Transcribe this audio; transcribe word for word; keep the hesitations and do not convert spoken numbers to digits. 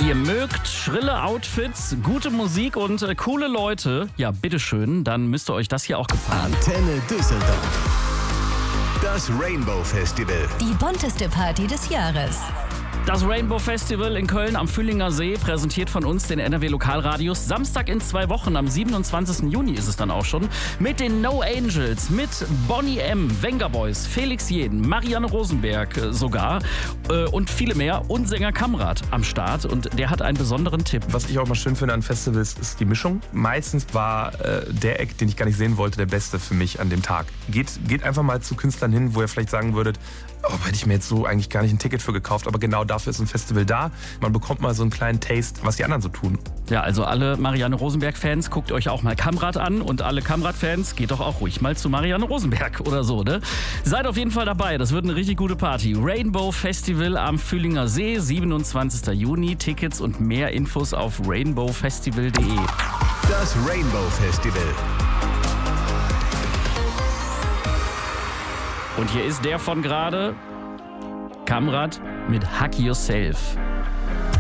ihr mögt schrille Outfits, gute Musik und äh, coole Leute, ja bitteschön, dann müsste euch das hier auch gefallen. Antenne Düsseldorf. Das Rainbow Festival. Die bunteste Party des Jahres. Das Rainbow Festival in Köln am Fühlinger See, präsentiert von uns, den N R W Lokalradios. Samstag in zwei Wochen, am siebenundzwanzigsten Juni ist es dann auch schon. Mit den No Angels, mit Bonnie M., Venga Boys, Felix Jeden, Marianne Rosenberg äh, sogar äh, und viele mehr. Und Sänger Kamrat am Start. Und der hat einen besonderen Tipp. Was ich auch mal schön finde an Festivals, ist die Mischung. Meistens war äh, der Act, den ich gar nicht sehen wollte, der beste für mich an dem Tag. Geht, geht einfach mal zu Künstlern hin, wo ihr vielleicht sagen würdet, oh, hätte ich mir jetzt so eigentlich gar nicht ein Ticket für gekauft, aber genau dafür ist ein Festival da. Man bekommt mal so einen kleinen Taste, was die anderen so tun. Ja, also alle Marianne Rosenberg-Fans, guckt euch auch mal Kamrat an und alle Kamrat-Fans, geht doch auch ruhig mal zu Marianne Rosenberg oder so, ne? Seid auf jeden Fall dabei, das wird eine richtig gute Party. Rainbow Festival am Fühlinger See, siebenundzwanzigsten Juni. Tickets und mehr Infos auf rainbow festival punkt de. Das Rainbow Festival. Und hier ist der von gerade, Kamrat mit Hack Yourself.